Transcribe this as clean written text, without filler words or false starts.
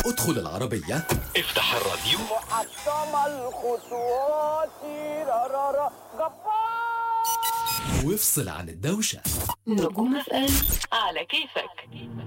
ادخل العربية، افتح الراديو، محطم الخطوات رارارا جبار، وافصل عن الدوشة. نجوم FM على كيفك.